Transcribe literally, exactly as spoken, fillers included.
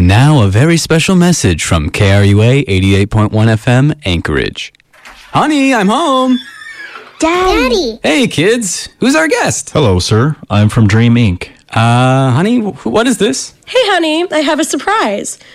And now a very special message from K R U A eighty-eight point one F M, Anchorage. Honey, I'm home. Daddy. Hey, kids. Who's our guest? Hello, sir. I'm from Dream Incorporated. Uh, honey, wh- what is this? Hey, honey, I have a surprise.